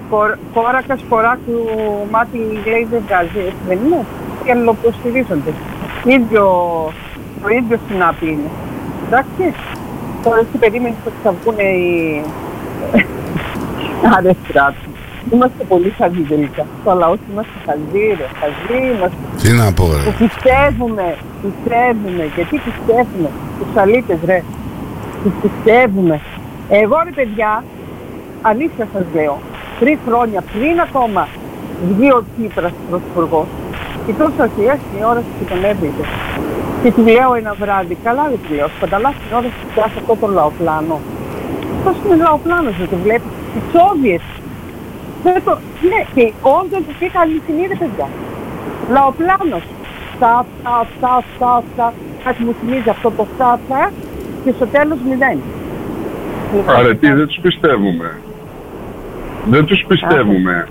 Κόρακας του μάτι λέει δεν βγάζει, έτσι δεν είναι? Και αλληλοποστηρίζονται. Το ίδιο συνάπη είναι. Εντάξει. Τώρα εσύ περίμενες ότι θα βγουν οι αρέστρα του. Είμαστε πολύ χαζοί τελικά. Στο λαό είμαστε χαζοί, ρε. Χαζοί είμαστε. Τι να πω, ρε. Πιστεύουμε. Γιατί πιστεύουμε? Τους αλήτες, ρε. Τους πιστεύουμε. Εγώ, ρε παιδιά, αλήθεια σας λέω, 3 χρόνια πριν ακόμα βγει ο Τσίπρας πρωθυπουργός, κοιτούσα η ώρα της τον έβριτε. Και του λέω ένα βράδυ, καλά δεν του λέω, σπαταλάς την ώρα της σε αυτό το λαοπλάνο. Αυτός είναι λαοπλάνος, δεν το βλέπεις, τις Σόβιετ. Ναι, και όντως του πήγα αληθινή, ρε παιδιά. Λαοπλάνος. Στα, κάτι μου θυμίζει αυτό το στα, και στο τέλος 0. Αρετή, δεν τους πιστεύουμε. Δεν τους πιστεύουμε.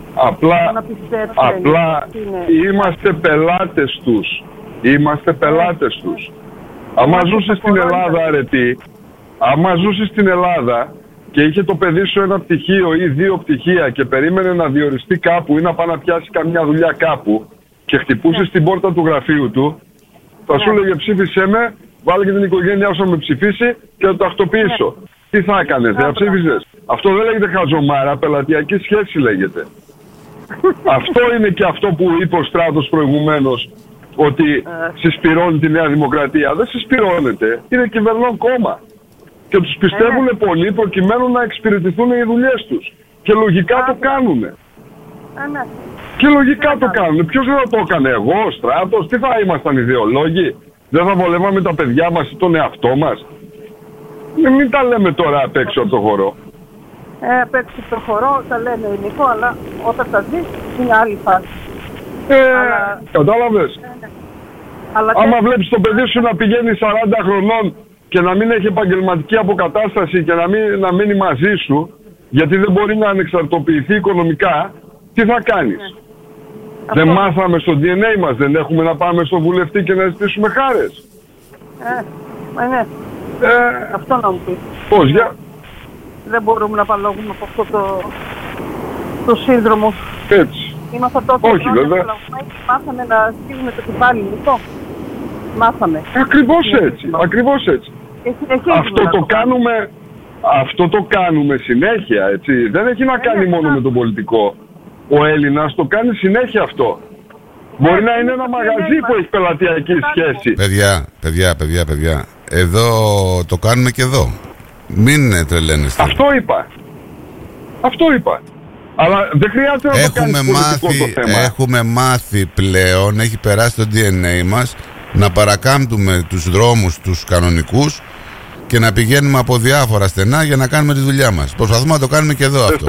Απλά είμαστε πελάτες τους. Είμαστε πελάτες τους. Άμα ζούσε στην Ελλάδα, Αρετή, άμα ζούσε στην Ελλάδα και είχε το παιδί σου ένα πτυχίο ή 2 πτυχία και περίμενε να διοριστεί κάπου ή να πάει να πιάσει καμιά δουλειά κάπου και χτυπούσε στην πόρτα του γραφείου του, θα σου έλεγε ψήφισέ με, βάλε και την οικογένειά σου να με ψηφίσει και θα το τακτοποιήσω. Τι θα έκανες, δεν ψήφισες? Αυτό δεν λέγεται χαζομάρα, πελατειακή σχέση λέγεται. Αυτό είναι και αυτό που είπε ο Στράτος προηγουμένως, ότι συσπυρώνει τη Νέα Δημοκρατία. Δεν συσπυρώνεται, είναι κυβερνών κόμμα. Και τους πιστεύουν πολύ προκειμένου να εξυπηρετηθούν οι δουλειές τους. Και λογικά το κάνουνε. Και λογικά το κάνουνε. Ποιος δεν το έκανε? Εγώ, ο Στράτος? Τι θα ήμασταν ιδεολόγοι? Δεν θα βολεύαμε τα παιδιά μας ή τον εαυτό μας? Μην τα λέμε τώρα απ' έξω από το χορό. Απ' έξω από το χορό τα λέμε ελληνικό, αλλά όταν τα δεις είναι άλλη φάση. Κατάλαβες? Άμα βλέπεις το παιδί σου να πηγαίνει 40 χρονών και να μην έχει επαγγελματική αποκατάσταση και να μείνει μαζί σου, γιατί δεν μπορεί να ανεξαρτοποιηθεί οικονομικά, τι θα κάνεις? Δεν μάθαμε στο DNA μας, δεν έχουμε να πάμε στο βουλευτή και να ζητήσουμε χάρες? Ναι. Αυτό να μου πεις. Πώς, Δεν μπορούμε να παλόγουμε από αυτό το σύνδρομο. Έτσι. Είμαστε τόσο όχι βέβαια. Μάθαμε να στείλουμε το κεφάλι, λοιπόν. Μάθαμε. Ακριβώς έτσι. Αυτό το κάνουμε συνέχεια, έτσι. Δεν έχει να κάνει μόνο με τον πολιτικό. Ο Έλληνας το κάνει συνέχεια αυτό. Μπορεί να είναι ένα μαγαζί που έχει πελατειακή σχέση. Παιδιά. Εδώ το κάνουμε και εδώ. Μην τρελαίνεστε. Αυτό είπα. Αλλά δεν χρειάζεται να το κάνεις πολιτικό το θέμα. Έχουμε μάθει πλέον, έχει περάσει το DNA μας, να παρακάμπτουμε τους δρόμους τους κανονικούς και να πηγαίνουμε από διάφορα στενά για να κάνουμε τη δουλειά μας. Προσπαθούμε να το κάνουμε και εδώ αυτό.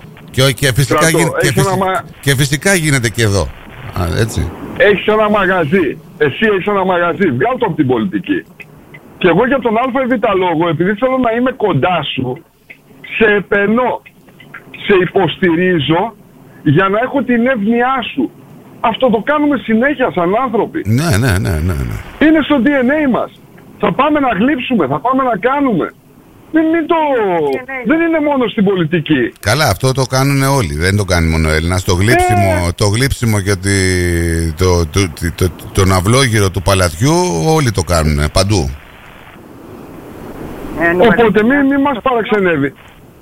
Και φυσικά γίνεται και εδώ. Έτσι. Έχεις ένα μαγαζί. Εσύ έχεις ένα μαγαζί. Βγάλ' το από την πολιτική. Και εγώ για τον ΑΒ λόγο, επειδή θέλω να είμαι κοντά σου, σε επενώ, σε υποστηρίζω για να έχω την εύνοιά σου. Αυτό το κάνουμε συνέχεια σαν άνθρωποι. Ναι. Είναι στο DNA μας. Θα πάμε να γλύψουμε, θα πάμε να κάνουμε. Δεν είναι μόνο στην πολιτική. Καλά, αυτό το κάνουν όλοι. Δεν το κάνει μόνο ο Έλληνας. Το γλύψιμο και τον αυλόγυρο του παλατιού όλοι το κάνουν παντού. Οπότε μην μας παραξενεύει.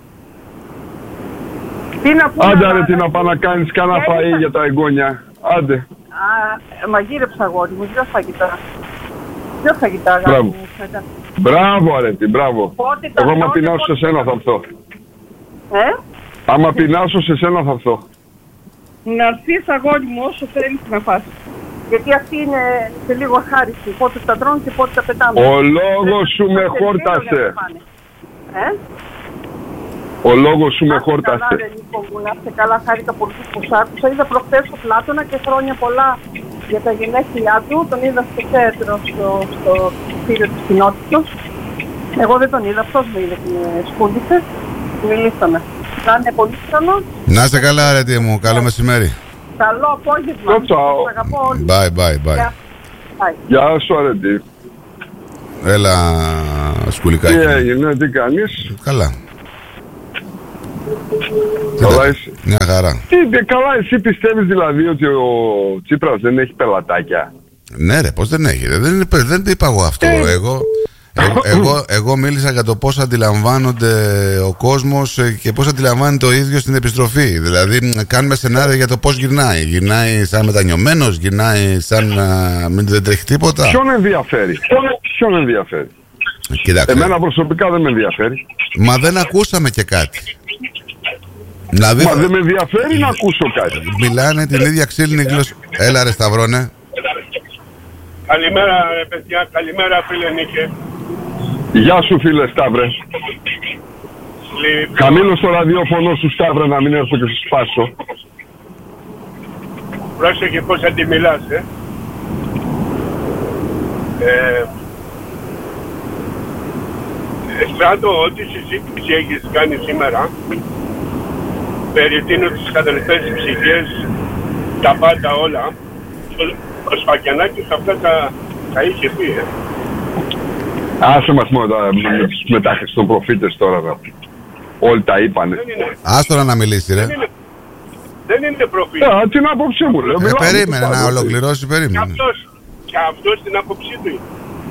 Άντε ρε, τι να πάει να κάνεις κανένα φαΐ για τα εγγόνια. Άντε. Μαγείρεψα αγόρι μου, 2 φαγητά. 2 φαγητά αγάπη μου. Μπράβο Αρέτη, μπράβο. Εγώ άμα πεινάσω σε σένα θα έρθω. Άμα πεινάσω σε σένα θα έρθω. Να έρθεις αγόρι μου όσο θέλεις να φας. Γιατί αυτή είναι σε λίγο αχάριστη. Πότε τα τρώνε και πότε τα πετάμε. Ο λόγος σου με χόρτασε. Ο λόγος σου με χόρτασε. Να είστε καλά, χάρηκα πολύ που σ' άκουσα. Είδα προχθές τον Πλάτωνα και χρόνια πολλά για τα γενέθλιά του. Τον είδα στο θέατρο, στο κτίριο της κοινότητας. Εγώ δεν τον είδα, αυτός με είδε και με σκούντισε. Μιλήσαμε. Να είναι πολύ χρόνο. Να είστε καλά, Αρέτη μου. Καλό μεσημέρι. Καλό απόγευμα. Σας αγαπώ όλοι. Bye. Γεια σου Αρέτη. Έλα σκουλικάκι. Τι έγινε, τι κάνεις? Καλά. Καλά είσαι. Μια χαρά. Καλά, εσύ πιστεύεις δηλαδή ότι ο Τσίπρας δεν έχει πελατάκια? Ναι ρε, πώς δεν έχει? Δεν είπα εγώ αυτό. Εγώ μίλησα για το πώς αντιλαμβάνονται ο κόσμος και πώς αντιλαμβάνεται ο ίδιος την επιστροφή. Δηλαδή κάνουμε σενάρια για το πώς γυρνάει. Γυρνάει σαν μετανιωμένος, γυρνάει σαν δεν τρέχει τίποτα. Ποιον ενδιαφέρει? Κοίταξε. Εμένα προσωπικά δεν με ενδιαφέρει. Μα δεν ακούσαμε και κάτι. Δηλαδή, μα δεν με ενδιαφέρει να ακούσω κάτι. Μιλάνε την ίδια ξύλινη γλώσσα. Έλα ρε Σταυρώνε. Καλημέρα παιδιά, καλημέρα φίλε Νίκε. Γεια σου φίλε Σταύρε. Χαμήλω στο ραδιόφωνο σου Σταύρε, να μην έρθω και σου σπάσω. Πρόσεχε πώς θα τη μιλάς, Στράτο, ό,τι συζήτηση έχεις κάνει σήμερα περί τίνο τις αδελφές ψυχές, τα πάντα όλα, ο Σφακιανάκης αυτά τα είχε πει. Άσε μας μόνο με τα χριστοπροφήτες τώρα. Όλοι τα είπανε. Άστορα να μιλήσει ρε. Δεν είναι προφήτη. Την άποψή μου λέω. Περίμενε να ολοκληρώσει, περίμενε. Και αυτός την άποψή του.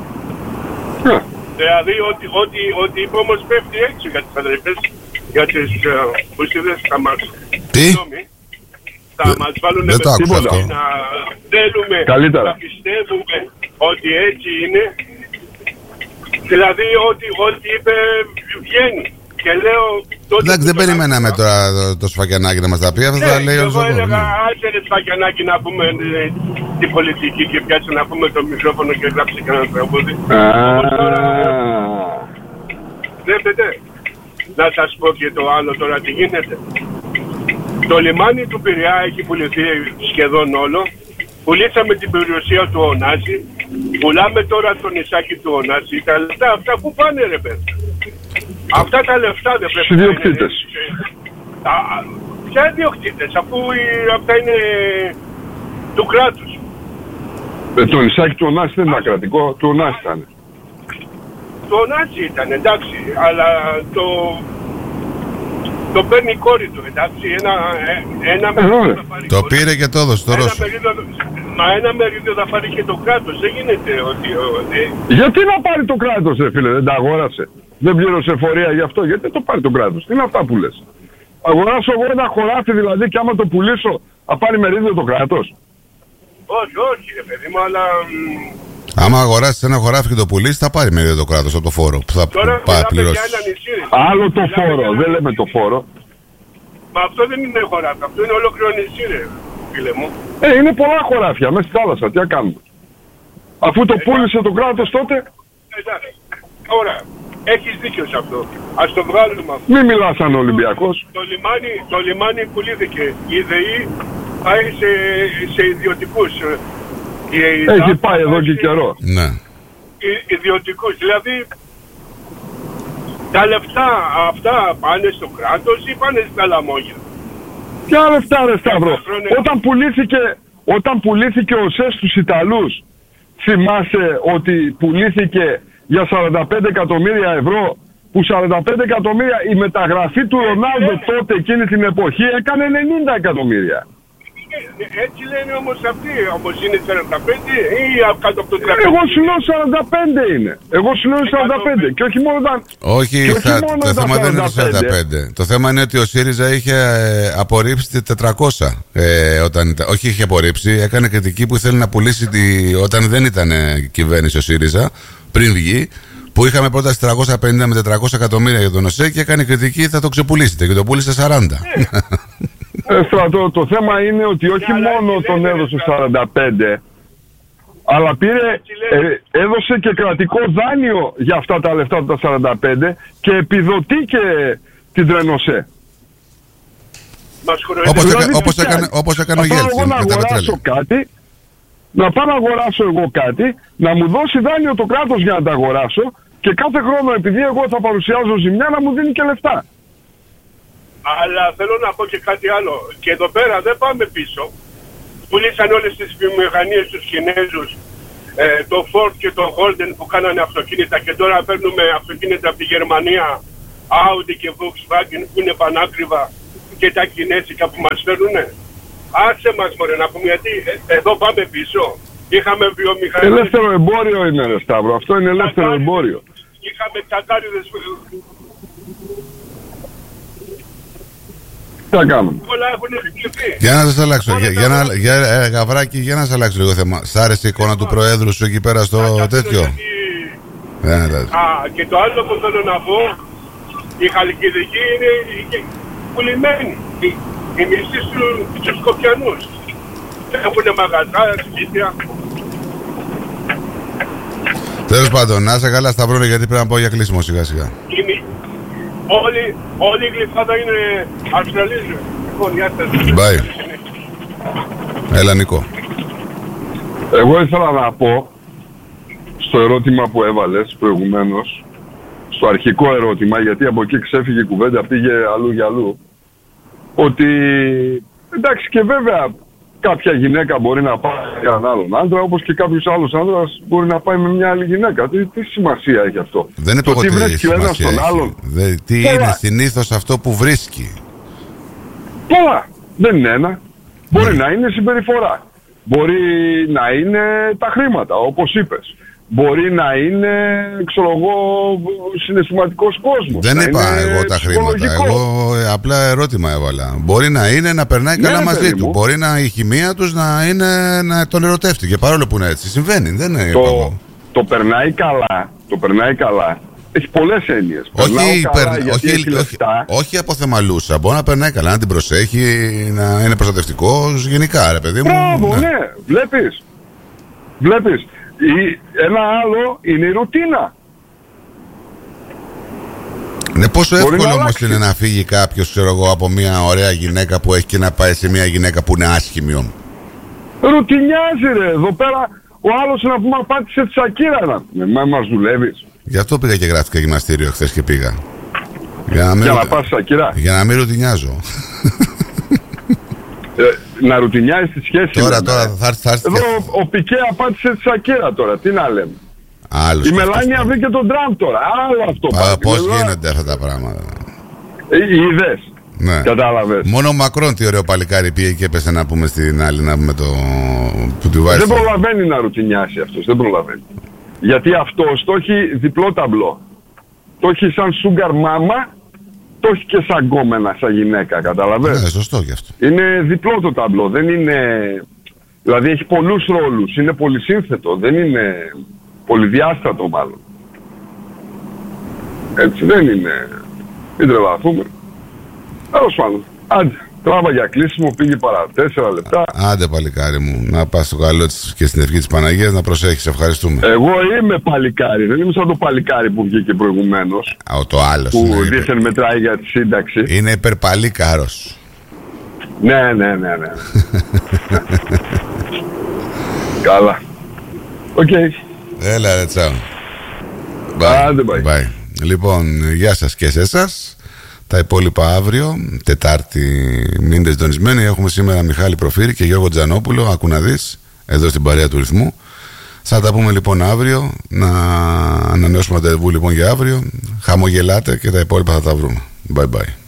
Δηλαδή ότι είπε όμως πέφτει έξω για τις αδελφές, για τις ουσίδες θα μας... Τι? Θα μας βάλουν με τίποτα. Να θέλουμε, καλύτερα. να πιστεύουμε ότι έτσι είναι. Δηλαδή ότι είπε βγαίνει. Και λέω... Εντάξει, δεν περιμέναμε τώρα το Σφακιανάκη να μας τα πει. Αυτά τα λέει ο Ζώκος. Εγώ έλεγα άσε ρε Σφακιανάκη να πούμε την πολιτική και πιάτσε να πούμε το μικρόφωνο και γράψει κανένα τραγούδι. Βλέπετε, να σας πω και το άλλο τώρα τι γίνεται. Το λιμάνι του Πειραιά έχει πουληθεί σχεδόν όλο. Πουλήσαμε την περιουσία του Ωνάση. Πουλάμε τώρα το νησάκι του Ωνάση. Τα λεφτά αυτά που πάνε ρε παιδιά? Αυτά τα λεφτά δεν πρέπει να είναι... Ποια ιδιοκτήτες, αφού αυτά είναι του κράτους. Το νησάκι του Ωνάση δεν ήταν κρατικό, του Ωνάση ήταν. Το Ωνάση ήταν, εντάξει, αλλά το παίρνει η κόρη του, εντάξει, ένα μερίδιο θα πάρει. Το πήρε και το έδωσε στο Ρώσο. Μα ένα μερίδιο θα πάρει και το κράτος, δεν γίνεται ότι... Γιατί να πάρει το κράτος ρε φίλε, δεν τα αγόρασε? Δεν πλήρωσε εφορία γι' αυτό, γιατί το πάρει το κράτος? Τι είναι αυτά που λες? Αγοράσω εγώ ένα χωράφι δηλαδή και άμα το πουλήσω θα πάρει μερίδιο το κράτος? Όχι ρε παιδί μου, αλλά... Άμα αγοράσεις ένα χωράφι και το πουλήσεις θα πάρει μερίδιο το κράτος από το φόρο που θα πληρώσεις. Άλλο το φόρο, δεν λέμε το φόρο. Μα αυτό δεν είναι χωράφι, αυτό είναι ολόκληρο νησί ρε φίλε μου. Είναι πολλά χωράφια μέσα στη θάλασσα, τι να κάνουμε? Αφού το πούλησε το κράτος τότε... Εντάξει, ωραία. Έχεις δίκιο σε αυτό. Ας το βγάλουμε αυτό. Μην μιλάς σαν Ολυμπιακός. Το λιμάνι πουλήθηκε. Η ΔΕΗ πάει σε ιδιωτικούς. Έχει πάει εδώ και καιρό. Ναι. Ιδιωτικούς. Δηλαδή τα λεφτά αυτά πάνε στο κράτος ή πάνε στα λαμόγια? Ποια λεφτά ρε Σταύρο? Όταν πουλήθηκε ο ΣΕΣ στους Ιταλούς, θυμάσαι ότι πουλήθηκε για 45 εκατομμύρια ευρώ, που 45 εκατομμύρια η μεταγραφή του Ρονάλντο τότε εκείνη την εποχή έκανε 90 εκατομμύρια. Έτσι λένε όμως αυτοί, όμως είναι 45 ή κάτω από το 35? Εγώ σου λέω 45 είναι. Εγώ σου λέω 45 και όχι μόνο όταν... Όχι, το θέμα δεν είναι το 45. Το θέμα είναι ότι ο ΣΥΡΙΖΑ είχε απορρίψει 400 όταν ήταν. Όχι, είχε απορρίψει, έκανε κριτική που ήθελε να πουλήσει όταν δεν ήταν κυβέρνηση ο ΣΥΡΙΖΑ, πριν βγει, που είχαμε πρόταση 350 με 400 εκατομμύρια για τον ΟΣΕ και έκανε κριτική, θα το ξεπουλήσετε και το πούλησε 40. Στρατό, το θέμα είναι ότι όχι μόνο τον έδωσε 45, αλλά έδωσε και κρατικό δάνειο για αυτά τα λεφτά τα 45 και επιδοτεί και την Τρενοσέ. Όπως έκανε ο Γέλτσιν με τα πετρέλαια. Να πάω να αγοράσω εγώ κάτι, να μου δώσει δάνειο το κράτος για να τα αγοράσω και κάθε χρόνο επειδή εγώ θα παρουσιάζω ζημιά να μου δίνει και λεφτά. Αλλά θέλω να πω και κάτι άλλο. Και εδώ πέρα δεν πάμε πίσω. Πουλήσαν όλες τις βιομηχανίες στους Κινέζους, το Ford και το Holden που κάνανε αυτοκίνητα και τώρα παίρνουμε αυτοκίνητα από τη Γερμανία Audi και Volkswagen που είναι πανάκριβα και τα κινέζικα που μας φέρνουνε. Άσε μας μωρέ να πούμε, γιατί εδώ πάμε πίσω. Είχαμε βιομηχανία. Ελεύθερο εμπόριο είναι ρε Σταύρο, αυτό είναι ελεύθερο εμπόριο. Είχαμε τσακάριδες. Τι θα κάνουμε. Όλα έχουν επικληθεί. Για να σας αλλάξω, Γαβράκη, για να σας αλλάξω λίγο θέμα. Σ' άρεσε η εικόνα του Προέδρου σου εκεί πέρα στο τέτοιο? Και το άλλο που θέλω να πω, η Χαλκιδική είναι πουλημένη. Οι μισοί στους Σκοπιανούς. Έχουν μαγαζιά, σπίτια. Τέλος πάντων, να είσαι καλά Σταυρούλη, γιατί πρέπει να πάω για κλείσιμο σιγά σιγά. Όλη η γλυφάδα είναι Αυστραλίζη. Λοιπόν, γεια σας. Bye. Έλα Νίκο. Εγώ ήθελα να πω στο ερώτημα που έβαλες προηγουμένως, στο αρχικό ερώτημα, γιατί από εκεί ξέφυγε η κουβέντα, πήγε αλλού για αλλού, ότι εντάξει και βέβαια κάποια γυναίκα μπορεί να πάει με έναν άλλον άντρα, όπως και κάποιος άλλος άντρας μπορεί να πάει με μια άλλη γυναίκα. Τι σημασία έχει αυτό? Δεν είναι το τι βρίσκει ο ένας τον άλλον. Τι είναι συνήθως αυτό που βρίσκει? Πολλά. Δεν είναι ένα. Μπορεί να είναι συμπεριφορά. Μπορεί να είναι τα χρήματα, όπως είπες. Μπορεί να είναι, ξέρω εγώ, συναισθηματικός κόσμος. Δεν είπα εγώ τα χρήματα. Εγώ απλά ερώτημα έβαλα. Μπορεί να είναι να περνάει καλά μαζί του. Μπορεί να η χημεία τους να είναι να τον ερωτεύτηκε. Παρόλο που είναι έτσι. Συμβαίνει. Δεν είναι το περνάει καλά. Το περνάει καλά. Έχει πολλές έννοιες. Όχι αποθεμαλούσα. Μπορεί να περνάει καλά, να την προσέχει, να είναι προστατευτικός γενικά, ρε παιδί μου. Μπράβο, ναι. Βλέπεις. Ένα άλλο είναι η ρουτίνα. Ναι, πόσο εύκολο όμως είναι να φύγει κάποιος, ξέρω εγώ, από μια ωραία γυναίκα που έχει και να πάει σε μια γυναίκα που είναι άσχημη. Ρουτινιάζει ρε. Εδώ πέρα ο άλλος να πούμε πάτησε τη Σακύρα. Μας δουλεύεις. Γι' αυτό πήγα και γράφτηκα γυμναστήριο χθες και πήγα. Για να πας Σακύρα. Για να μην ρουτινιάζω. Να ρουτινιάζει τη σχέση. Τώρα θα έρθει. Εδώ ο Πικέ απάτησε τη Σακύρα τώρα. Τι να λέμε. Η Μελάνια βρήκε τον Τραμπ τώρα. Άλλο αυτό. Πώς γίνονται αυτά τα πράγματα. Είδες. Ναι. Κατάλαβες. Μόνο ο Μακρόν τι ωραίο παλικάρι πήγε και έπεσε να πούμε στην άλλη, να πούμε το που του βάζει. Δεν προλαβαίνει να ρουτινιάσει αυτός. Δεν προλαβαίνει. Γιατί αυτός το έχει διπλό ταμπλό. Το έχει σαν sugar mama. Το έχει και σαν γκόμενα, σαν γυναίκα, καταλαβαίνεις. Ναι, σωστό γι' αυτό. Είναι διπλό το ταμπλό, δεν είναι... Δηλαδή έχει πολλούς ρόλους, είναι πολυσύνθετο, δεν είναι πολυδιάστατο μάλλον. Έτσι δεν είναι. Μην τρελαθούμε. Τέλος πάντων, άντε, τράβα για κλείσιμο, πήγε παρά 4 λεπτά. Άντε παλικάρι μου, να πας στο καλό της και στην ευχή της Παναγίας, να προσέχεις, ευχαριστούμε. Εγώ είμαι παλικάρι, δεν είμαι σαν το παλικάρι που βγήκε προηγουμένως. Το άλλος που δίθεν μετράει για τη σύνταξη. Είναι υπερπαλίκαρος. Ναι. Καλά. Οκ. Έλα ρε τσάου. Άντε bye. Λοιπόν, γεια σας και σε εσάς. Τα υπόλοιπα αύριο, Τετάρτη, μείνετε συντονισμένοι. Έχουμε σήμερα Μιχάλη Προφύρη και Γιώργο Τζανόπουλο. Ακού να δεις, εδώ στην παρέα του ρυθμού. Θα τα πούμε λοιπόν αύριο. Να ανανεώσουμε ραντεβού λοιπόν για αύριο. Χαμογελάτε και τα υπόλοιπα θα τα βρούμε. Bye bye.